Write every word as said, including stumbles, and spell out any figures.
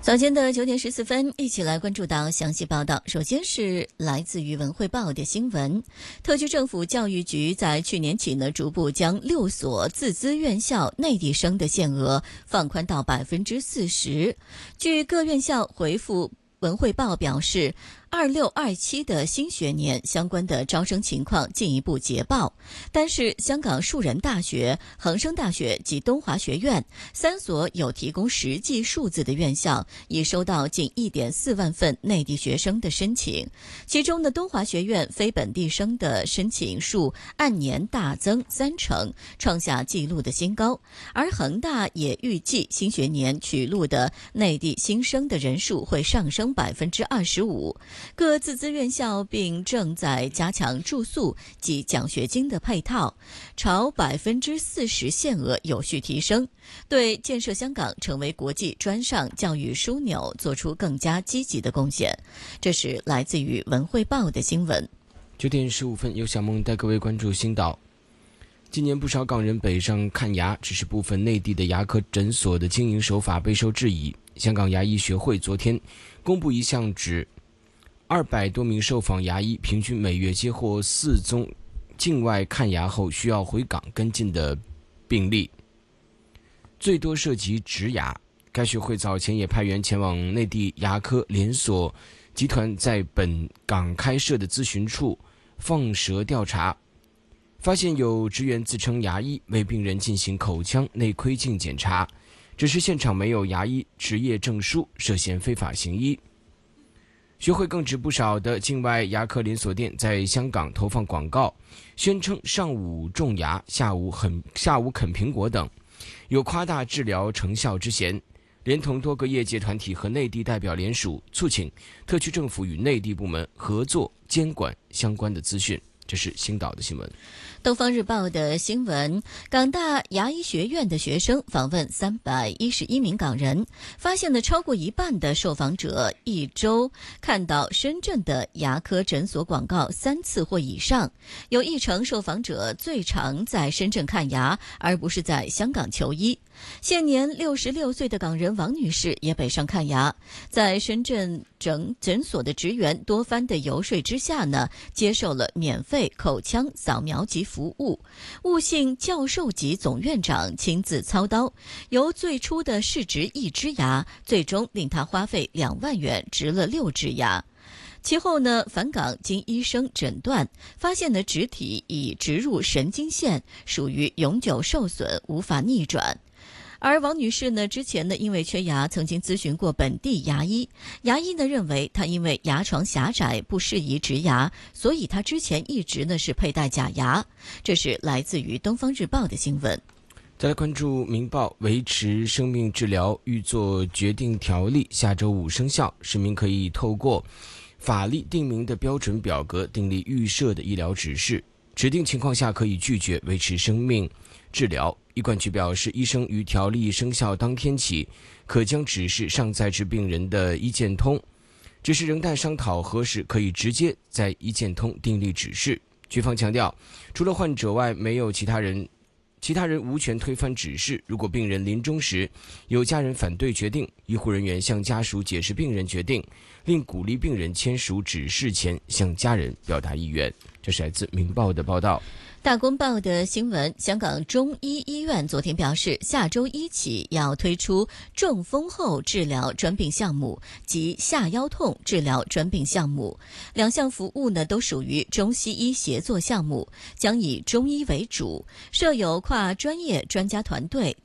早间的九点十四分，一起来关注到详细报道。首先是来自于文汇报的新闻，特区政府教育局在去年起呢，逐步将六所自资院校内地生的限额放宽到百分之四十。据各院校回复文汇报表示，二六二七的新学年相关的招生情况进一步捷报，但是香港树人大学、恒生大学及东华学院三所有提供实际数字的院校已收到近 一点四万份内地学生的申请，其中的东华学院非本地生的申请数按年大增三成，创下纪录的新高，而恒大也预计新学年取录的内地新生的人数会上升百分之二十五。各自资院校并正在加强住宿及奖学金的配套，朝百分之四十限额有序提升，对建设香港成为国际专上教育枢纽做出更加积极的贡献。这是来自于文汇报的新闻。 九点十五分，由小梦带各位关注新岛。今年不少港人北上看牙，只是部分内地的牙科诊所的经营手法备受质疑。香港牙医学会昨天公布一项指二百多名受访牙医平均每月接获四宗境外看牙后需要回港跟进的病例，最多涉及植牙。该学会早前也派员前往内地牙科连锁集团在本港开设的咨询处放蛇调查，发现有职员自称牙医为病人进行口腔内窥镜检查，只是现场没有牙医执业证书，涉嫌非法行医。学会更指不少的境外牙科连锁店在香港投放广告，宣称上午种牙，下午很下午啃苹果等，有夸大治疗成效之嫌。连同多个业界团体和内地代表联署，促请特区政府与内地部门合作监管相关的资讯。这是星岛的新闻。 东方日报的新闻，港大牙医学院的学生访问三百一十一名港人，发现了超过一半的受访者一周看到深圳的牙科诊所广告三次或以上，有一成受访者最常在深圳看牙，而不是在香港求医。现年六十六岁的港人王女士也北上看牙，在深圳诊诊所的职员多番的游说之下呢，接受了免费口腔扫描及服务，悟性教授级总院长亲自操刀，由最初的试植一只牙，最终令他花费两万元植了六只牙。其后呢，返港经医生诊断，发现了植体已植入神经线，属于永久受损，无法逆转。而王女士呢，之前呢因为缺牙，曾经咨询过本地牙医，牙医呢认为她因为牙床狭窄不适宜植牙，所以她之前一直呢是佩戴假牙。这是来自于东方日报的新闻。 再来关注明报，维持生命治疗预做决定条例下周五生效，市民可以透过法律定明的标准表格订立预设的医疗指示，指定情况下可以拒绝维持生命治疗。医管局表示，医生于条例生效当天起，可将指示上载至病人的医健通，只是仍待商讨何时可以直接在医健通订立指示。局方强调，除了患者外，没有其他人其他人无权推翻指示。如果病人临终时有家人反对决定，医护人员向家属解释病人决定，另鼓励病人签署指示前向家人表达意愿。这是来自明报的报道。 大公报的新闻，香港中医医院昨天表示，下周一起要推出中风后治疗专病项目及下腰痛治疗专病项目，两项服务呢都属于中西医协作项目，将以中医为主，设有跨专业专家团队，